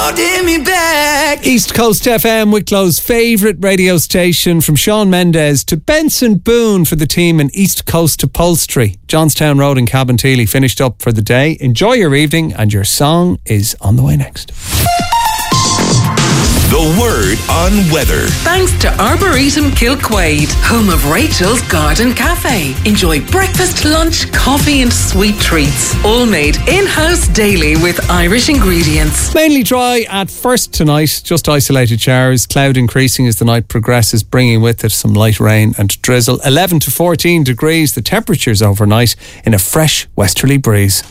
holding me back. East Coast FM, Wicklow's favourite radio station, from Shawn Mendes to Benson Boone for the team in East Coast Upholstery. Johnstown Road in Cabinteely finished up for the day. Enjoy your evening, and your song is on the way next. The Word on Weather. Thanks to Arboretum Kilquade, home of Rachel's Garden Cafe. Enjoy breakfast, lunch, coffee and sweet treats. All made in-house daily with Irish ingredients. Mainly dry at first tonight, just isolated showers. Cloud increasing as the night progresses, bringing with it some light rain and drizzle. 11 to 14 degrees, the temperatures overnight in a fresh westerly breeze.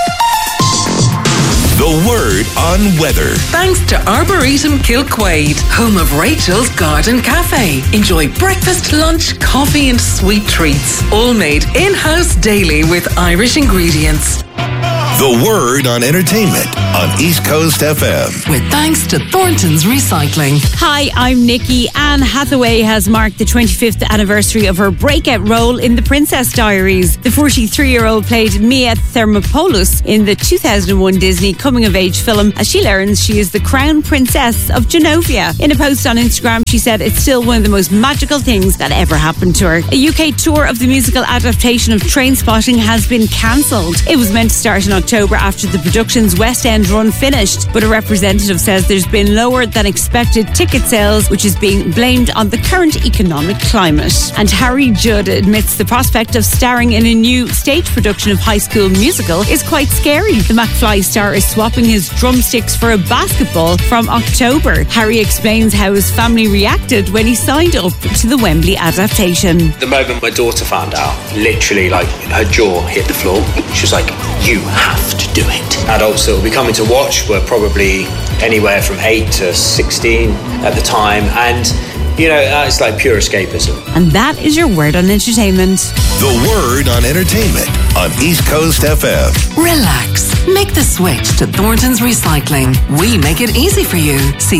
The Word on Weather. Thanks to Arboretum Kilquade, home of Rachel's Garden Cafe. Enjoy breakfast, lunch, coffee and sweet treats. All made in-house daily with Irish ingredients. The Word on Entertainment on East Coast FM. With thanks to Thornton's Recycling. Hi, I'm Nikki. Anne Hathaway has marked the 25th anniversary of her breakout role in The Princess Diaries. The 43-year-old played Mia Thermopolis in the 2001 Disney coming-of-age film as she learns she is the crown princess of Genovia. In a post on Instagram, she said it's still one of the most magical things that ever happened to her. A UK tour of the musical adaptation of Trainspotting has been cancelled. It was meant to start in October after the production's West End run finished, but a representative says there's been lower than expected ticket sales, which is being blamed on the current economic climate. And Harry Judd admits the prospect of starring in a new stage production of High School Musical is quite scary. The McFly star is swapping his drumsticks for a basketball from October. Harry explains how his family reacted when he signed up to the Wembley adaptation. The moment my daughter found out, literally like her jaw hit the floor. She was like, "You have to do it." Adults that will be coming to watch were probably anywhere from 8 to 16 at the time, and you know, it's like pure escapism. And that is your Word on Entertainment. The Word on Entertainment on East Coast FM. Relax. Make the switch to Thornton's Recycling. We make it easy for you. See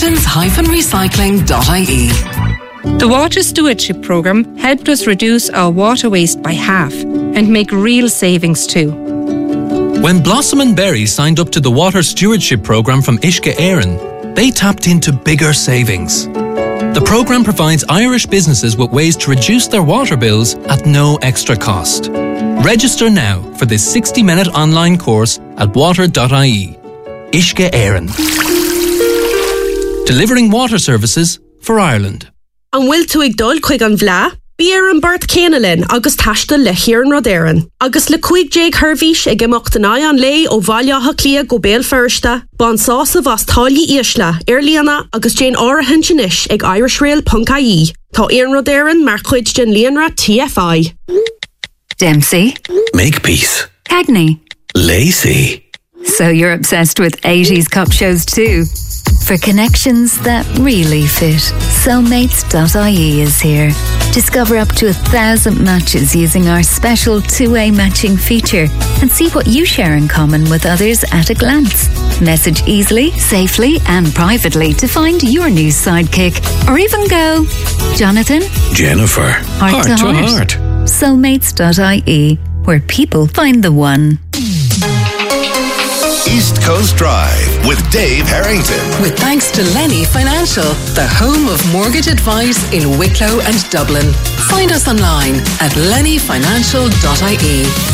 thorntons-recycling.ie. The Water Stewardship Programme helped us reduce our water waste by half and make real savings too. When Blossom and Berry signed up to the Water Stewardship Programme from Uisce Éireann, they tapped into bigger savings. The programme provides Irish businesses with ways to reduce their water bills at no extra cost. Register now for this 60-minute online course at water.ie. Uisce Éireann. Delivering water services for Ireland. An bhfuil tú ag dul chuig an bhleá? Bí an Bart Céanalinn agus taiste le Chiaran Rodéireann. Agus le 15 Harvís ag imeachtaná an lé ó bhailátha clia go béal firsta, ban sása bhas táillí ísla, Líana agus Jane áirithin sinis ag irishrail.ie. Tá Éireann Rodéireann mar chuid den líonra TFI. Dempsey. Makepeace. Cagney. Lacey. So you're obsessed with 80s cop shows too? For connections that really fit, Soulmates.ie is here. Discover up to 1,000 matches using our special two-way matching feature and see what you share in common with others at a glance. Message easily, safely and privately to find your new sidekick, or even go, Jonathan, Jennifer, heart to heart. Soulmates.ie, where people find the one. East Coast Drive with Dave Harrington. With thanks to Lenny Financial, the home of mortgage advice in Wicklow and Dublin. Find us online at lennyfinancial.ie.